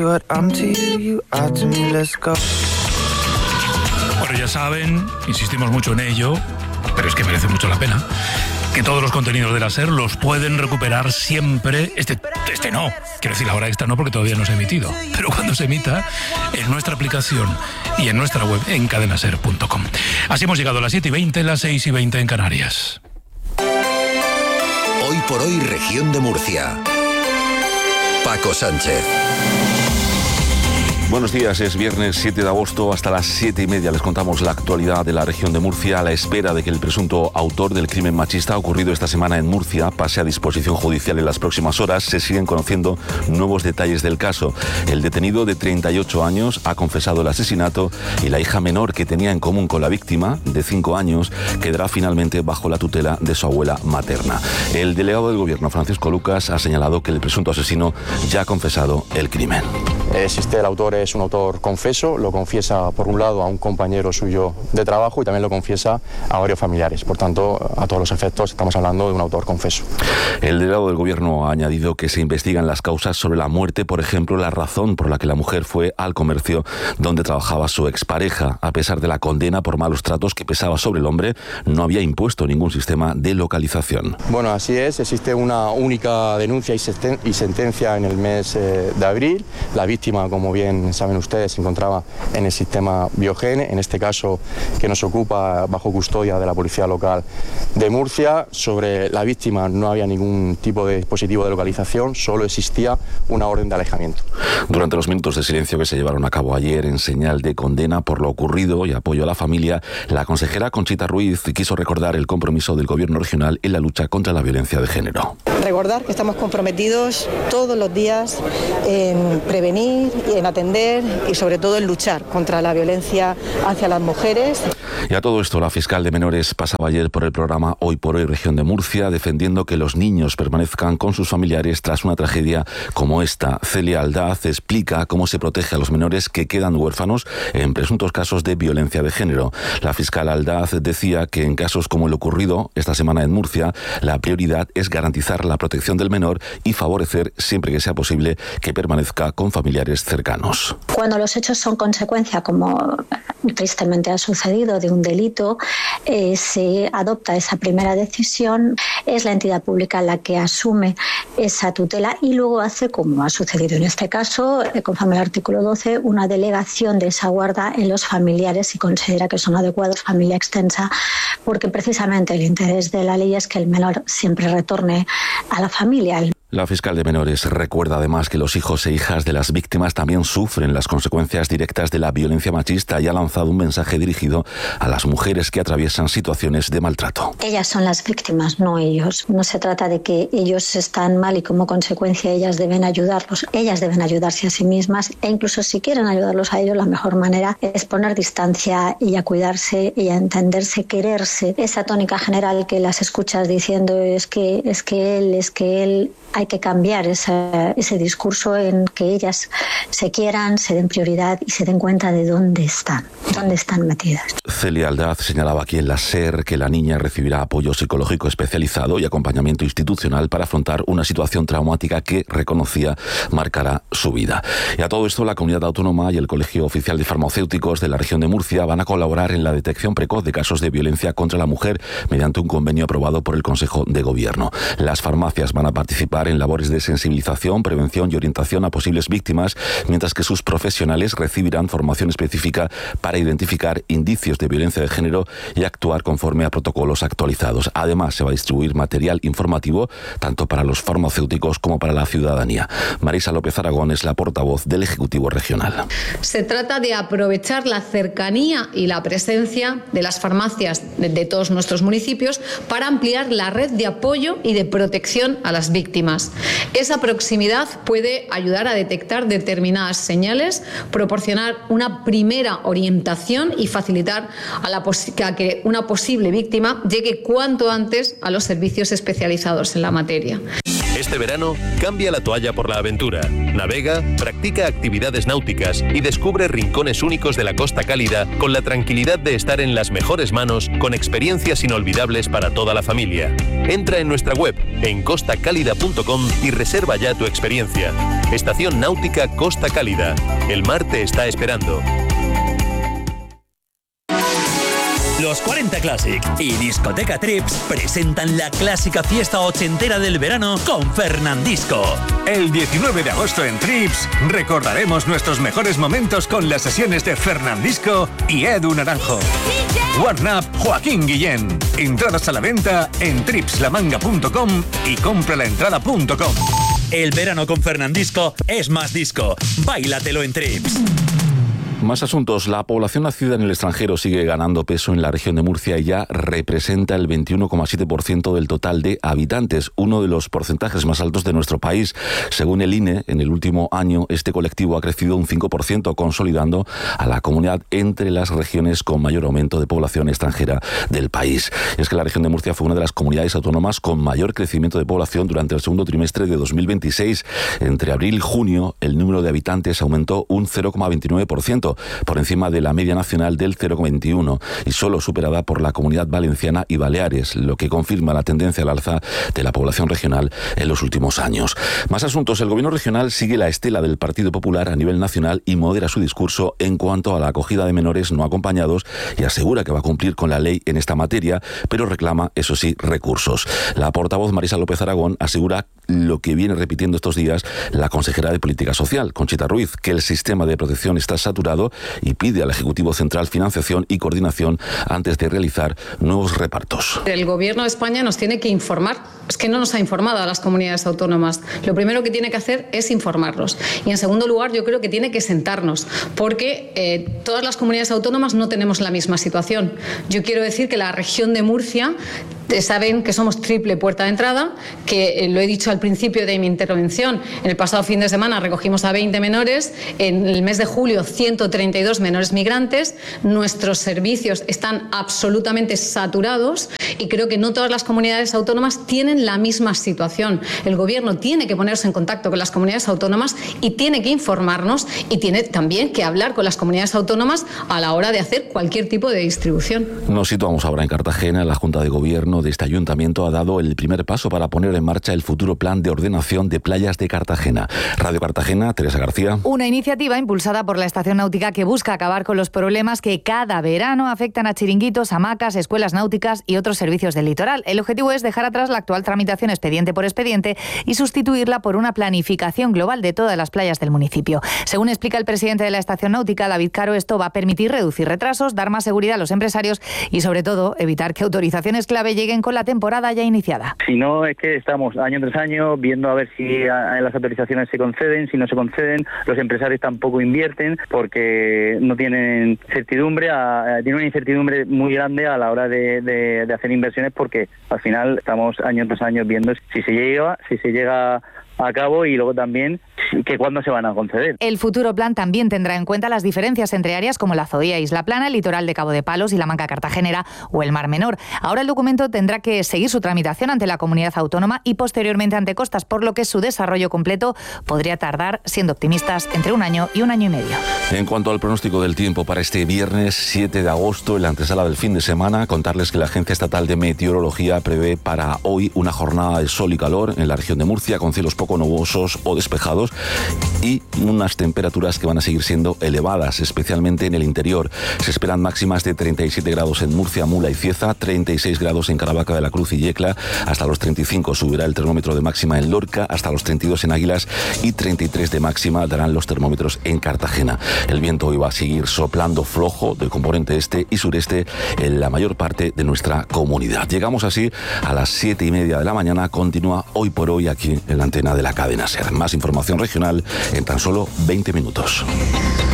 Bueno, ya saben, insistimos mucho en ello, pero es que merece mucho la pena, que todos los contenidos de la SER los pueden recuperar siempre. Este no, quiero decir, la hora extra no, porque todavía no se ha emitido, pero cuando se emita, en nuestra aplicación y en nuestra web, en cadenaser.com. Así hemos llegado a las 7:20, las 6:20 en Canarias. Hoy por hoy, región de Murcia. Paco Sánchez. Buenos días, es viernes 7 de agosto, hasta las 7:30 les contamos la actualidad de la región de Murcia a la espera de que el presunto autor del crimen machista ocurrido esta semana en Murcia pase a disposición judicial en las próximas horas. Se siguen conociendo nuevos detalles del caso. El detenido de 38 años ha confesado el asesinato y la hija menor que tenía en común con la víctima, de 5 años, quedará finalmente bajo la tutela de su abuela materna. El delegado del gobierno, Francisco Lucas, ha señalado que el presunto asesino ya ha confesado el crimen. El autor es un autor confeso, lo confiesa por un lado a un compañero suyo de trabajo y también lo confiesa a varios familiares. Por tanto, a todos los efectos estamos hablando de un autor confeso. El delegado del gobierno ha añadido que se investigan las causas sobre la muerte, por ejemplo, la razón por la que la mujer fue al comercio donde trabajaba su expareja. A pesar de la condena por malos tratos que pesaba sobre el hombre, no había impuesto ningún sistema de localización. Bueno, así es, existe una única denuncia y sentencia en el mes de abril. La víctima, como bien saben ustedes, se encontraba en el sistema Biogen, en este caso que nos ocupa bajo custodia de la Policía Local de Murcia. Sobre la víctima no había ningún tipo de dispositivo de localización, solo existía una orden de alejamiento. Durante los minutos de silencio que se llevaron a cabo ayer en señal de condena por lo ocurrido y apoyo a la familia, la consejera Conchita Ruiz quiso recordar el compromiso del gobierno regional en la lucha contra la violencia de género. Recordar que estamos comprometidos todos los días en prevenir y en atender y sobre todo en luchar contra la violencia hacia las mujeres. Y a todo esto, la fiscal de menores pasaba ayer por el programa Hoy por Hoy Región de Murcia, defendiendo que los niños permanezcan con sus familiares tras una tragedia como esta. Celia Aldaz explica cómo se protege a los menores que quedan huérfanos en presuntos casos de violencia de género. La fiscal Aldaz decía que en casos como el ocurrido esta semana en Murcia, la prioridad es garantizar la protección del menor y favorecer, siempre que sea posible, que permanezca con familiares cercanos. Cuando los hechos son consecuencia, como tristemente ha sucedido, de un delito, se adopta esa primera decisión, es la entidad pública la que asume esa tutela y luego hace, como ha sucedido en este caso, conforme al artículo 12, una delegación de esa guarda en los familiares si considera que son adecuados, familia extensa, porque precisamente el interés de la ley es que el menor siempre retorne a la familia. La fiscal de menores recuerda además que los hijos e hijas de las víctimas también sufren las consecuencias directas de la violencia machista y ha lanzado un mensaje dirigido a las mujeres que atraviesan situaciones de maltrato. Ellas son las víctimas, no ellos. No se trata de que ellos están mal y como consecuencia ellas deben ayudarlos. Ellas deben ayudarse a sí mismas e incluso si quieren ayudarlos a ellos, la mejor manera es poner distancia y a cuidarse y a entenderse, quererse. Esa tónica general que las escuchas diciendo es que él, hay que cambiar ese discurso en que ellas se quieran, se den prioridad y se den cuenta de dónde están metidas. Celia Aldaz señalaba aquí en la SER que la niña recibirá apoyo psicológico especializado y acompañamiento institucional para afrontar una situación traumática que, reconocía, marcará su vida. Y a todo esto, la Comunidad Autónoma y el Colegio Oficial de Farmacéuticos de la región de Murcia van a colaborar en la detección precoz de casos de violencia contra la mujer mediante un convenio aprobado por el Consejo de Gobierno. Las farmacias van a participar en labores de sensibilización, prevención y orientación a posibles víctimas, mientras que sus profesionales recibirán formación específica para identificar indicios de violencia de género y actuar conforme a protocolos actualizados. Además, se va a distribuir material informativo tanto para los farmacéuticos como para la ciudadanía. Marisa López Aragón es la portavoz del Ejecutivo Regional. Se trata de aprovechar la cercanía y la presencia de las farmacias de todos nuestros municipios para ampliar la red de apoyo y de protección a las víctimas. Esa proximidad puede ayudar a detectar determinadas señales, proporcionar una primera orientación y facilitar a que una posible víctima llegue cuanto antes a los servicios especializados en la materia. Este verano, cambia la toalla por la aventura. Navega, practica actividades náuticas y descubre rincones únicos de la Costa Cálida con la tranquilidad de estar en las mejores manos con experiencias inolvidables para toda la familia. Entra en nuestra web en costacálida.com y reserva ya tu experiencia. Estación Náutica Costa Cálida. El mar te está esperando. Los 40 Classic y Discoteca Trips presentan la clásica fiesta ochentera del verano con Fernandisco. El 19 de agosto en Trips recordaremos nuestros mejores momentos con las sesiones de Fernandisco y Edu Naranjo. Warn Up Joaquín Guillén. Entradas a la venta en tripslamanga.com y compralaentrada.com. El verano con Fernandisco es más disco. Báilatelo en Trips. Más asuntos. La población nacida en el extranjero sigue ganando peso en la región de Murcia y ya representa el 21,7% del total de habitantes, uno de los porcentajes más altos de nuestro país. Según el INE, en el último año este colectivo ha crecido un 5%, consolidando a la comunidad entre las regiones con mayor aumento de población extranjera del país. Y es que la región de Murcia fue una de las comunidades autónomas con mayor crecimiento de población durante el segundo trimestre de 2026. Entre abril y junio, el número de habitantes aumentó un 0,29%. Por encima de la media nacional del 0,21 y solo superada por la Comunidad Valenciana y Baleares, lo que confirma la tendencia al alza de la población regional en los últimos años. Más asuntos. El gobierno regional sigue la estela del Partido Popular a nivel nacional y modera su discurso en cuanto a la acogida de menores no acompañados y asegura que va a cumplir con la ley en esta materia, pero reclama, eso sí, recursos. La portavoz Marisa López Aragón asegura lo que viene repitiendo estos días la consejera de Política Social, Conchita Ruiz, que el sistema de protección está saturado y pide al Ejecutivo Central financiación y coordinación antes de realizar nuevos repartos. El Gobierno de España nos tiene que informar. Es que no nos ha informado a las comunidades autónomas. Lo primero que tiene que hacer es informarlos. Y en segundo lugar, yo creo que tiene que sentarnos, porque todas las comunidades autónomas no tenemos la misma situación. Yo quiero decir que la región de Murcia, saben que somos triple puerta de entrada, que lo he dicho al principio de mi intervención, en el pasado fin de semana recogimos a 20 menores, en el mes de julio 132 menores migrantes, nuestros servicios están absolutamente saturados y creo que no todas las comunidades autónomas tienen la misma situación. El Gobierno tiene que ponerse en contacto con las comunidades autónomas y tiene que informarnos y tiene también que hablar con las comunidades autónomas a la hora de hacer cualquier tipo de distribución. Nos situamos ahora en Cartagena. La Junta de Gobierno de este ayuntamiento ha dado el primer paso para poner en marcha el futuro plan de ordenación de playas de Cartagena. Radio Cartagena, Teresa García. Una iniciativa impulsada por la Estación Náutica que busca acabar con los problemas que cada verano afectan a chiringuitos, hamacas, escuelas náuticas y otros servicios del litoral. El objetivo es dejar atrás la actual tramitación expediente por expediente y sustituirla por una planificación global de todas las playas del municipio. Según explica el presidente de la Estación Náutica, David Caro, esto va a permitir reducir retrasos, dar más seguridad a los empresarios y, sobre todo, evitar que autorizaciones clave lleguen con la temporada ya iniciada. Si no, es que estamos año tras año viendo a ver si las autorizaciones se conceden, si no se conceden, los empresarios tampoco invierten porque no tienen certidumbre, tienen una incertidumbre muy grande a la hora de hacer inversiones, porque al final estamos año tras año viendo si se llega a cabo y luego también que cuándo se van a conceder. El futuro plan también tendrá en cuenta las diferencias entre áreas como la Zoía Isla Plana, el litoral de Cabo de Palos y la Manca Cartagenera o el Mar Menor. Ahora el documento tendrá que seguir su tramitación ante la comunidad autónoma y posteriormente ante Costas, por lo que su desarrollo completo podría tardar, siendo optimistas, entre 1 año y 1 año y medio. En cuanto al pronóstico del tiempo para este viernes 7 de agosto, en la antesala del fin de semana, contarles que la Agencia Estatal de Meteorología prevé para hoy una jornada de sol y calor en la región de Murcia, con cielos poco nubosos o despejados y unas temperaturas que van a seguir siendo elevadas, especialmente en el interior. Se esperan máximas de 37 grados en Murcia, Mula y Cieza, 36 grados en Caravaca de la Cruz y Yecla, hasta los 35 subirá el termómetro de máxima en Lorca, hasta los 32 en Águilas y 33 de máxima darán los termómetros en Cartagena. El viento hoy va a seguir soplando flojo de componente este y sureste en la mayor parte de nuestra comunidad. Llegamos así a las 7:30 de la mañana. Continúa Hoy por Hoy aquí en la antena de la cadena SER. Más información regional en tan solo 20 minutos.